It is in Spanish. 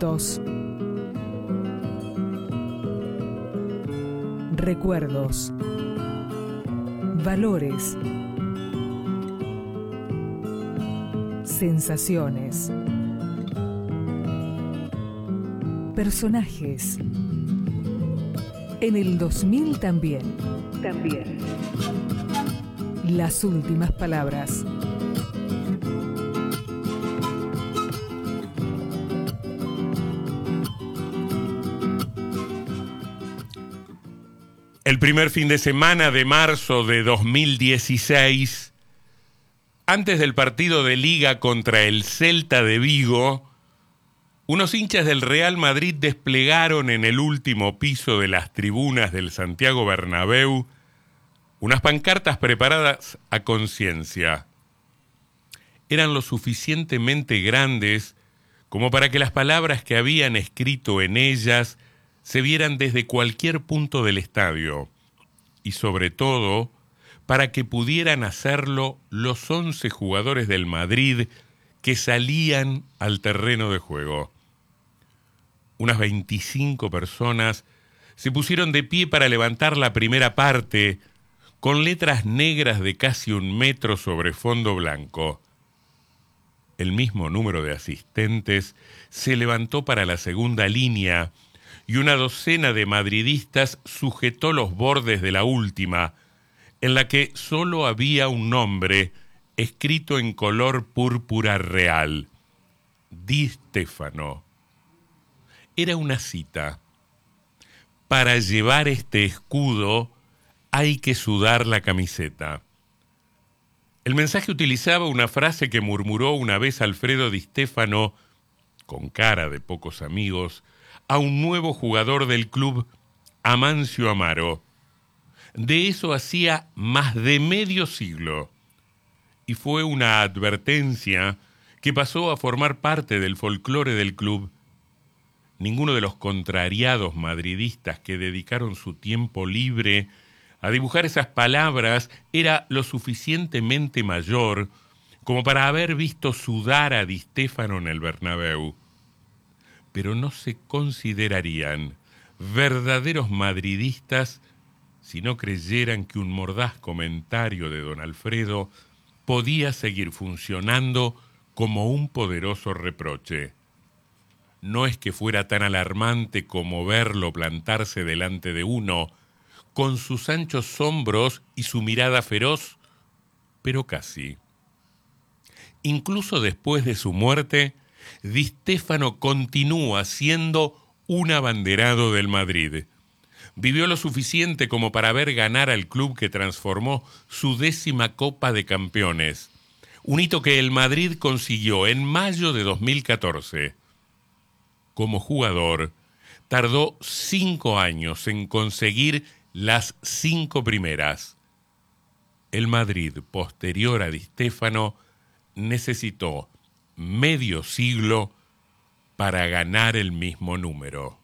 Afectos. Recuerdos. Valores. Sensaciones. Personajes. En el 2000 también. Las últimas palabras. El primer fin de semana de marzo de 2016, antes del partido de Liga contra el Celta de Vigo, unos hinchas del Real Madrid desplegaron en el último piso de las tribunas del Santiago Bernabéu unas pancartas preparadas a conciencia. Eran lo suficientemente grandes como para que las palabras que habían escrito en ellas se vieran desde cualquier punto del estadio y sobre todo para que pudieran hacerlo los 11 jugadores del Madrid que salían al terreno de juego. Unas 25 personas se pusieron de pie para levantar la primera parte con letras negras de casi 1 metro sobre fondo blanco. El mismo número de asistentes se levantó para la segunda línea y una docena de madridistas sujetó los bordes de la última, en la que solo había un nombre escrito en color púrpura real: Di Stéfano. Era una cita: para llevar este escudo hay que sudar la camiseta. El mensaje utilizaba una frase que murmuró una vez Alfredo Di Stéfano, con cara de pocos amigos, a un nuevo jugador del club, Amancio Amaro. De eso hacía más de medio siglo, y fue una advertencia que pasó a formar parte del folclore del club. Ninguno de los contrariados madridistas que dedicaron su tiempo libre a dibujar esas palabras era lo suficientemente mayor como para haber visto sudar a Di Stéfano en el Bernabéu. Pero no se considerarían verdaderos madridistas si no creyeran que un mordaz comentario de don Alfredo podía seguir funcionando como un poderoso reproche. No es que fuera tan alarmante como verlo plantarse delante de uno, con sus anchos hombros y su mirada feroz, pero casi. Incluso después de su muerte, Di Stéfano continúa siendo un abanderado del Madrid. Vivió lo suficiente como para ver ganar al club que transformó su 10ª Copa de Campeones, un hito que el Madrid consiguió en mayo de 2014. Como jugador, tardó 5 años en conseguir las 5 primeras. El Madrid posterior a Di Stéfano necesitó medio siglo para ganar el mismo número.